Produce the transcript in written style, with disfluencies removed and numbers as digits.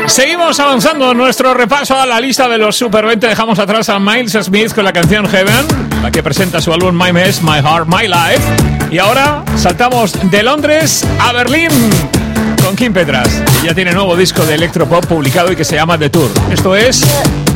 Seguimos avanzando en nuestro repaso a la lista de los Super 20. Dejamos atrás a Miles Smith con la canción Heaven, la que presenta su álbum My Mess, My Heart, My Life. Y ahora saltamos de Londres a Berlín con Kim Petras, que ya tiene nuevo disco de electropop publicado y que se llama The Tour. Esto es